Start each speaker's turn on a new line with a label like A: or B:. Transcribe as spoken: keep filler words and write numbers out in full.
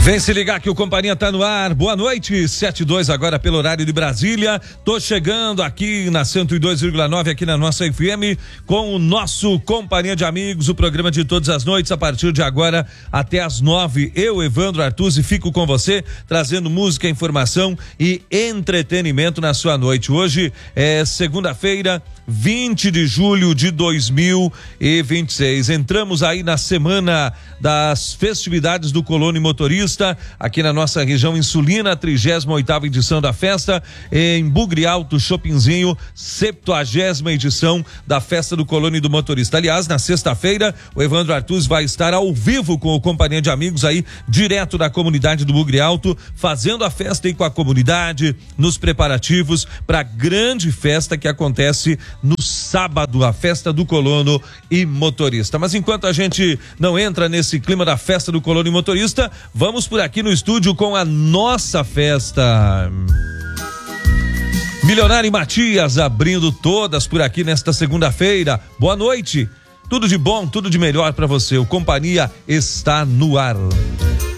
A: Vem se ligar que o Companhia tá no ar. Boa noite, sete e dois agora pelo horário de Brasília. Tô chegando aqui na cento e dois vírgula nove aqui na nossa F M com o nosso Companhia de Amigos, o programa de todas as noites a partir de agora até as nove. Eu, Evandro Artuzzi, fico com você trazendo música, informação e entretenimento na sua noite. Hoje é segunda-feira, vinte de julho de dois mil e vinte e seis. Entramos aí na semana das festividades do Colono Motorista aqui na nossa região insulina, a trigésima oitava edição da festa em Bugre Alto, Shoppingzinho, septuagésima edição da festa do Colono e do Motorista. Aliás, na sexta-feira, o Evandro Artuzzi vai estar ao vivo com o Companhia de Amigos aí, direto da comunidade do Bugre Alto, fazendo a festa aí com a comunidade, nos preparativos para a grande festa que acontece no sábado, a festa do Colono e Motorista. Mas enquanto a gente não entra nesse clima da festa do Colono e Motorista, vamos por aqui no estúdio com a nossa festa. Milionário e Matias abrindo todas por aqui nesta segunda-feira. Boa noite. Tudo de bom, tudo de melhor para você. O Companhia está no ar.